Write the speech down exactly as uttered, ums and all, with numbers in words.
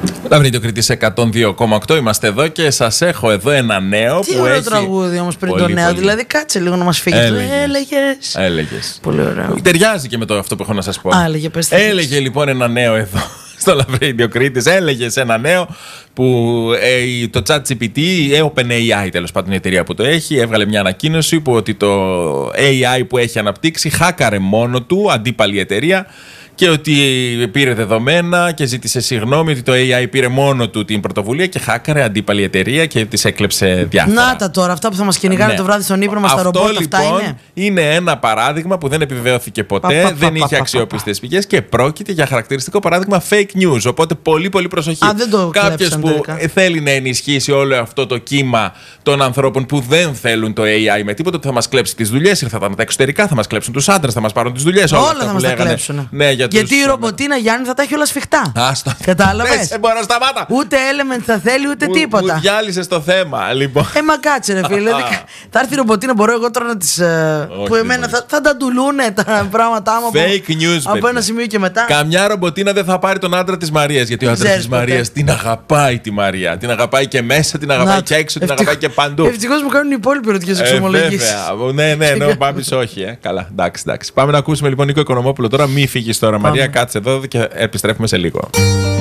Λαυρίδιο Κρήτης εκατόν δύο κόμμα οκτώ, είμαστε εδώ και σας έχω εδώ ένα νέο. Τι που ωραίο έχει... τραγούδι όμως πριν πολύ, το νέο. πολύ. Δηλαδή κάτσε λίγο να μας φύγει. Έλεγες. Έλεγες. Πολύ ωραίο. Ταιριάζει και με το αυτό που έχω να σας πω. Α, έλεγε, πες τι Έλεγε θες. λοιπόν ένα νέο εδώ στο Λαυρίδιο Κρήτης. Έλεγε σε ένα νέο που ε, το ChatGPT, ε, OpenAI τέλος πάντων η εταιρεία που το έχει, έβγαλε μια ανακοίνωση που ότι το έι άι που έχει αναπτύξει χάκαρε μόνο του, αντίπαλη εταιρεία, και ότι πήρε δεδομένα και ζήτησε συγγνώμη ότι το έι άι πήρε μόνο του την πρωτοβουλία και χάκαρε αντίπαλη εταιρεία και της έκλεψε διάφορα. Να τα τώρα, αυτά που θα μας κυνηγάνε Ναι. το βράδυ στον ύπνο μας, τα Αυτό, ρομπότ, λοιπόν, αυτά είναι. είναι ένα παράδειγμα που δεν επιβεβαιώθηκε ποτέ, Πα, πα, πα, δεν πα, είχε πα, αξιόπιστες πηγές και πρόκειται για χαρακτηριστικό παράδειγμα fake news. Οπότε πολύ πολύ προσοχή. Α, δεν το Κάποιος κλέψαν που τελικά. θέλει να ενισχύσει όλο αυτό το κύμα των ανθρώπων που δεν θέλουν το έι άι με τίποτα, ότι θα μας κλέψει τις δουλειές, ήρθαν τα εξωτερικά, θα μας κλέψουν τους άντρες, θα μας πάρουν τις δουλειές. Όλα αυτά θα που μας τα λέγανε. κλέψουν. Ναι, για τους... Γιατί η ρομποτίνα Γιάννη θα τα έχει όλα σφιχτά. Άστο. Κατάλαβες. Δεν μπορώ, σταμάτα. Ούτε element θα θέλει ούτε Μου- τίποτα. Μου διάλυσες το θέμα, λοιπόν. Ε, μα κάτσε ρε φίλε. Δηλαδή, θα έρθει η ρομποτίνα, μπορώ εγώ τώρα να τις... ε, Όχι, που δεν εμένα μπορείς. θα, θα τα ντουλούνε τα πράγματά μου. από- Fake news, Από παιδιά. ένα σημείο και μετά. Καμιά ρομποτίνα δεν θα πάρει τον άντρα της Μαρίας. Γιατί ο Δεν άντρας της ξέρεις ποτέ. Μαρίας την αγαπάει τη Μαρία. Την αγαπάει και μέσα, την αγαπάει Να, και έξω, την ευτυχώς- αγαπάει και παντού. Ευτυχώς μου κάνουν οι υπόλοιποι ερωτικές Ε, εξομολογήσεις. βέβαια. Ναι, ναι, ναι, ο Μπάμπης όχι, ε. Καλά, εντάξει, εντάξει. Πάμε να ακούσουμε λοιπόν Νίκο Οικονομόπουλο τώρα. Μη φύγεις τώρα, Μαρία, κάτσε εδώ και επιστρέφουμε σε λίγο.